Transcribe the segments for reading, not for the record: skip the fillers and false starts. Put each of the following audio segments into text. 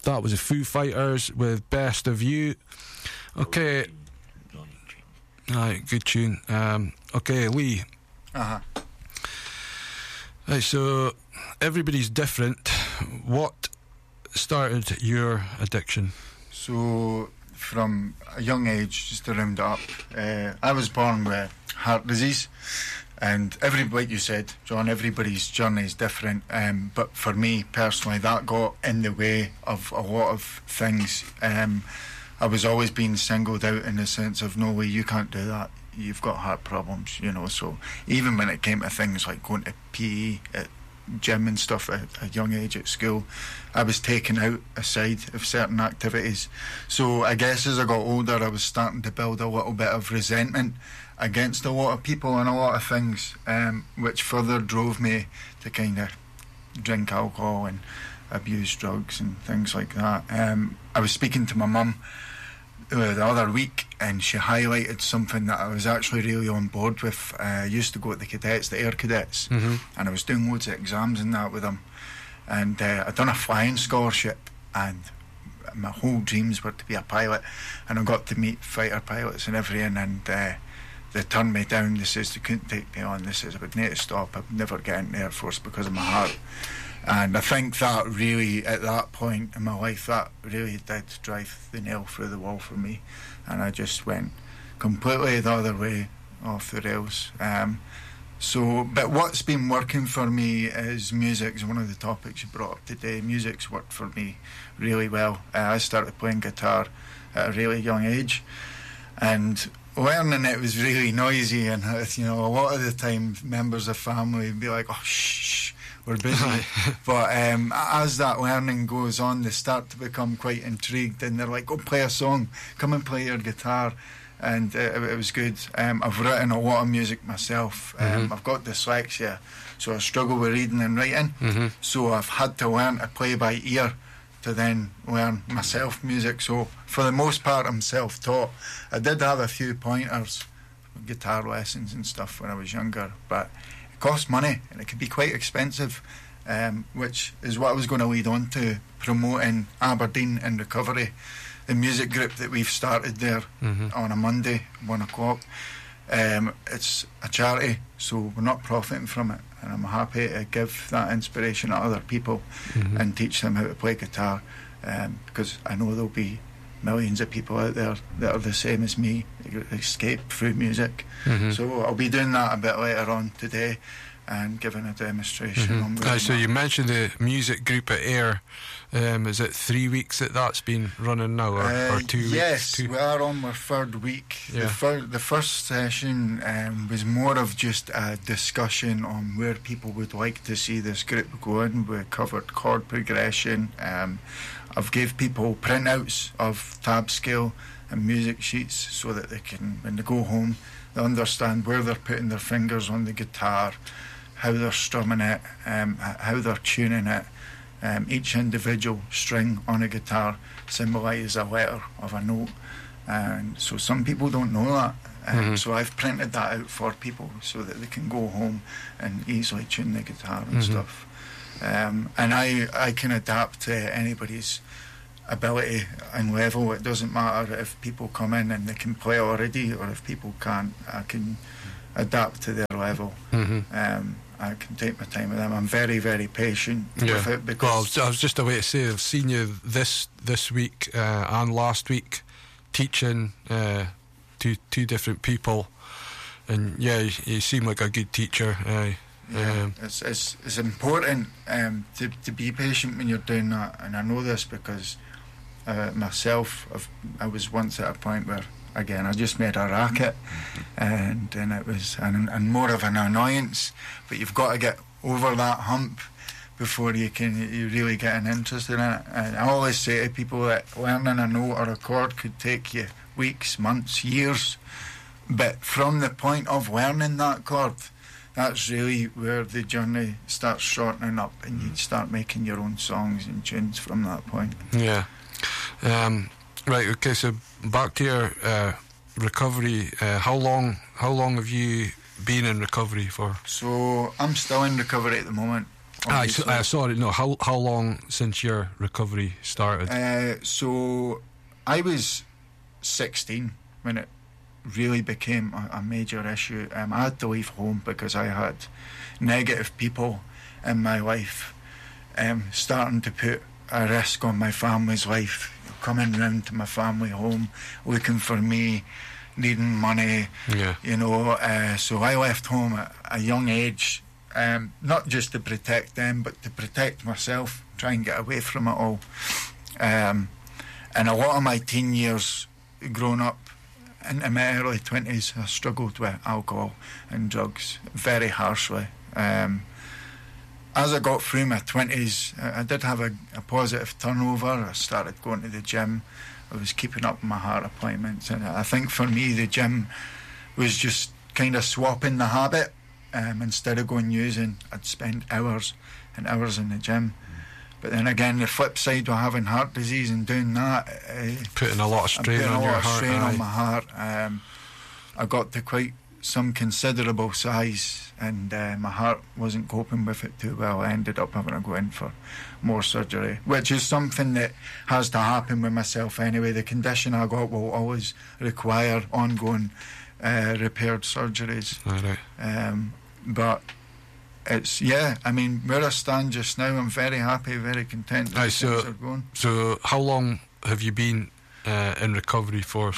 That was the Foo Fighters with Best of You. Okay. Right, good tune. Okay, Lee. Right, so everybody's different. What started your addiction? So, from a young age, just to round it up, I was born with heart disease. And like you said, John, everybody's journey is different. But for me personally, that got in the way of a lot of things. I was always being singled out in the sense of, no way, you can't do that. You've got heart problems, you know. So even when it came to things like going to PE at gym and stuff at a young age at school, I was taken out aside of certain activities. So I guess as I got older, I was starting to build a little bit of resentment against a lot of people and a lot of things, which further drove me to kind of drink alcohol and abuse drugs and things like that. I was speaking to my mum the other week, and she highlighted something that I was actually really on board with. I used to go at the cadets, the air cadets, and I was doing loads of exams and that with them, and I'd done a flying scholarship, and my whole dreams were to be a pilot, and I got to meet fighter pilots and everything, and they turned me down. They says they couldn't take me on. They says I would need to stop. I would never get into the Air Force because of my heart. And I think that really, at that point in my life, that really did drive the nail through the wall for me. And I just went completely the other way, off the rails. But what's been working for me is music. Is one of the topics you brought up today. Music's worked for me really well. I started playing guitar at a really young age, and learning it was really noisy, and you know, a lot of the time members of family would be like, oh shh, we're busy. But as that learning goes on, they start to become quite intrigued, and they're like, go play a song, come and play your guitar. And it was good. I've written a lot of music myself. I've got dyslexia, so I struggle with reading and writing. So I've had to learn to play by ear to then learn myself music. So for the most part, I'm self-taught. I did have a few pointers, guitar lessons and stuff when I was younger, but it costs money and it could be quite expensive, which is what I was going to lead on to, promoting Aberdeen in Recovery, the music group that we've started there on a Monday, 1 o'clock. It's a charity, so we're not profiting from it, and I'm happy to give that inspiration to other people and teach them how to play guitar, because I know there'll be millions of people out there that are the same as me, escape through music. So I'll be doing that a bit later on today and giving a demonstration on so you mentioned the music group at AIR. Is it 3 weeks that's been running now, or 2 weeks? Yes, we are on our third week. The first session was more of just a discussion on where people would like to see this group going. We covered chord progression. I've gave people printouts of tab scale and music sheets so that they can, when they go home, they understand where they're putting their fingers on the guitar, how they're strumming it, how they're tuning it. Each individual string on a guitar symbolises a letter of a note, and so some people don't know that. So I've printed that out for people so that they can go home and easily tune the guitar and stuff. And I can adapt to anybody's ability and level. It doesn't matter if people come in and they can play already, or if people can't. I can adapt to their level. I can take my time with them. I'm very, very patient with it, because I was just away to say, I've seen you this week and last week teaching two different people, and you seem like a good teacher. It's important to be patient when you're doing that, and I know this because myself, I was once at a point where, again, I just made a racket, and it was and more of an annoyance. But you've got to get over that hump before you really get an interest in it. And I always say to people that learning a note or a chord could take you weeks, months, years. But from the point of learning that chord, that's really where the journey starts shortening up, and you start making your own songs and tunes from that point. Yeah. Right. Okay. So back to your recovery. How long have you been in recovery for? So I'm still in recovery at the moment. Sorry, no. How long since your recovery started? So I was 16 when it really became a major issue. I had to leave home because I had negative people in my life starting to put a risk on my family's life, coming round to my family home, looking for me, needing money, so I left home at a young age, not just to protect them, but to protect myself, try and get away from it all. And a lot of my teen years growing up, in my early 20s, I struggled with alcohol and drugs very harshly. As I got through my 20s, I did have a positive turnover. I started going to the gym. I was keeping up with my heart appointments. And I think for me, the gym was just kind of swapping the habit. Instead of going using, I'd spend hours and hours in the gym. But then again, the flip side of having heart disease and doing that, putting a lot of strain on your heart. On my heart. I got to quite some considerable size, and my heart wasn't coping with it too well. I ended up having to go in for more surgery, which is something that has to happen with myself anyway. The condition I got will always require ongoing repaired surgeries. Right. But it's, I mean, where I stand just now, I'm very happy, very content that things are going. So how long have you been in recovery for?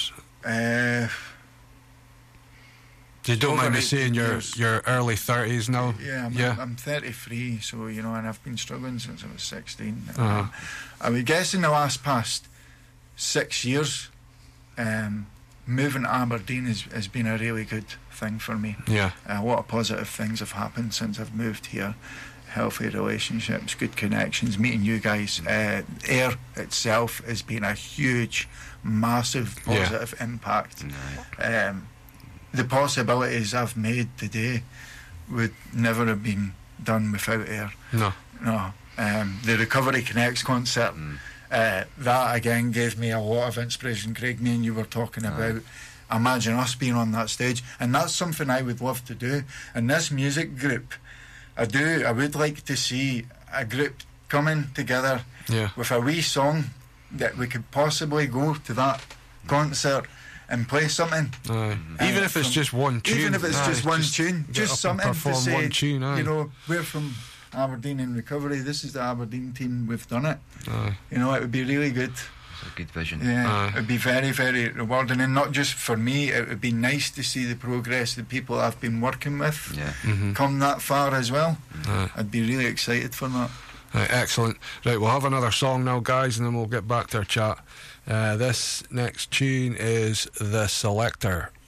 You don't mind me saying you're early 30s now? Yeah, I'm 33, so, and I've been struggling since I was 16. I would guess in the past 6 years, moving to Aberdeen has been a really good thing for me. Yeah. A lot of positive things have happened since I've moved here. Healthy relationships, good connections, meeting you guys. Ayr itself has been a huge, massive positive impact. The possibilities I've made today would never have been done without Ayr. No. The Recovery Connects concert, that again gave me a lot of inspiration. Craig, me and you were talking about, imagine us being on that stage, and that's something I would love to do. And this music group, I would like to see a group coming together with a wee song that we could possibly go to that concert and play something. Even if it's just one tune. Even if it's just one tune. Just something to say, one tune, we're from Aberdeen in recovery. This is the Aberdeen team. We've done it. It would be really good. It's a good vision. Yeah, it would be very, very rewarding. And not just for me, it would be nice to see the progress the people I've been working with come that far as well. I'd be really excited for that. Excellent. Right, we'll have another song now, guys, and then we'll get back to our chat. This next tune is The Selector.